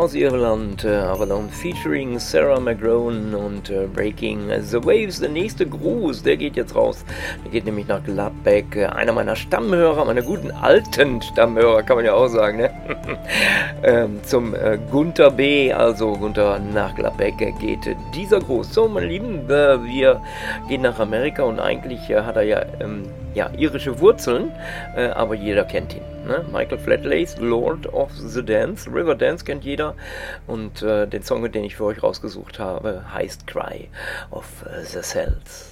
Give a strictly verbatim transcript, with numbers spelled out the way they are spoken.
aus Irland, äh, Avalon featuring Sarah McGrone und äh, Breaking the Waves. Der nächste Gruß, der geht jetzt raus. Der geht nämlich nach Gladbeck. Äh, einer meiner Stammhörer, meiner guten alten Stammhörer, kann man ja auch sagen, ne? ähm, zum äh, Gunther B., also Gunther nach Gladbeck äh, geht äh, dieser Gruß. So, meine Lieben, äh, wir gehen nach Amerika und eigentlich äh, hat er ja, ähm, ja irische Wurzeln, äh, aber jeder kennt ihn. Ne? Michael Flatley's Lord of the Dance. Riverdance kennt jeder. Und äh, den Song, den ich für euch rausgesucht habe, heißt Cry of the Cells.